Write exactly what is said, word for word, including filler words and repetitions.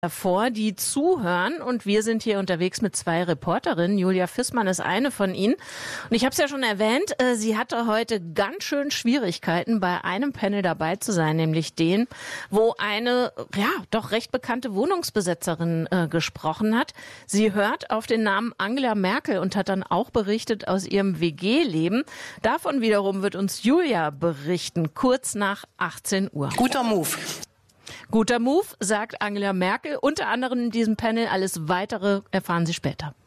vor, die zuhören, und wir sind hier unterwegs mit zwei Reporterinnen. Julia Fissmann ist eine von ihnen. Und ich habe es ja schon erwähnt, äh, sie hatte heute ganz schön Schwierigkeiten, bei einem Panel dabei zu sein, nämlich den, wo eine ja doch recht bekannte Wohnungsbesetzerin äh, gesprochen hat. Sie hört auf den Namen Angela Merkel und hat dann auch berichtet aus ihrem W G-Leben. Davon wiederum wird uns Julia berichten, kurz nach achtzehn Uhr. Guter Move. Guter Move, sagt Angela Merkel, unter anderem in diesem Panel. Alles Weitere erfahren Sie später.